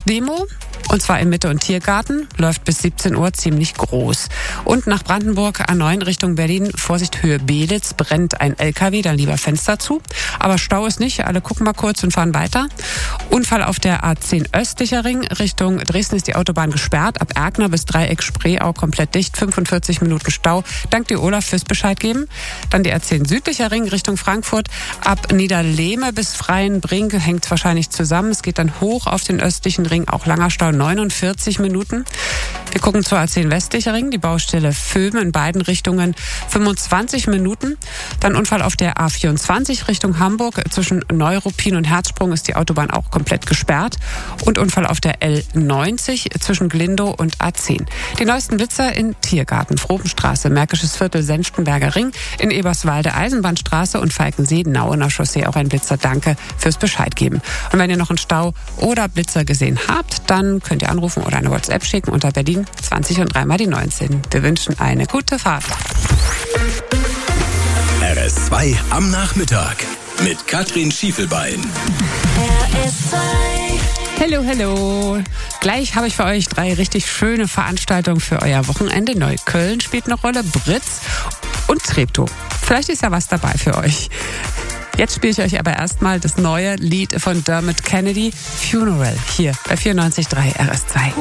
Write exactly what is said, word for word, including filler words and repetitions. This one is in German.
Demo. Und zwar im Mitte- und Tiergarten, läuft bis siebzehn Uhr, ziemlich groß. Und nach Brandenburg A neun Richtung Berlin, Vorsicht Höhe Belitz, brennt ein L K W, dann lieber Fenster zu. Aber Stau ist nicht, alle gucken mal kurz und fahren weiter. Unfall auf der A zehn östlicher Ring, Richtung Dresden ist die Autobahn gesperrt, ab Erkner bis Dreieck Spreeau komplett dicht, fünfundvierzig Minuten Stau. Dank dir Olaf fürs Bescheid geben. Dann die A zehn südlicher Ring, Richtung Frankfurt, ab Niederlehme bis Freienbrink, hängt wahrscheinlich zusammen. Es geht dann hoch auf den östlichen Ring, auch langer Stau, neunundvierzig Minuten. Wir gucken zur A zehn westlicher Ring, die Baustelle Vöben in beiden Richtungen, fünfundzwanzig Minuten. Dann Unfall auf der A vierundzwanzig Richtung Hamburg, zwischen Neuruppin und Herzsprung ist die Autobahn auch komplett gesperrt. Und Unfall auf der L neunzig zwischen Glindow und A zehn. Die neuesten Blitzer in Tiergarten, Frobenstraße, Märkisches Viertel, Senftenberger Ring, in Eberswalde, Eisenbahnstraße und Falkensee, Nauener Chaussee auch ein Blitzer. Danke fürs Bescheid geben. Und wenn ihr noch einen Stau oder Blitzer gesehen habt, dann könnt ihr anrufen oder eine WhatsApp schicken unter Berlin zwanzig und dreimal die neunzehn. Wir wünschen eine gute Fahrt. R S zwei am Nachmittag mit Katrin Schiefelbein. R S zwei. Hello, hello. Gleich habe ich für euch drei richtig schöne Veranstaltungen für euer Wochenende. Neukölln spielt eine Rolle, Britz und Treptow. Vielleicht ist ja was dabei für euch. Jetzt spiele ich euch aber erstmal das neue Lied von Dermot Kennedy, Funeral, hier bei vierundneunzig Komma drei R S zwei.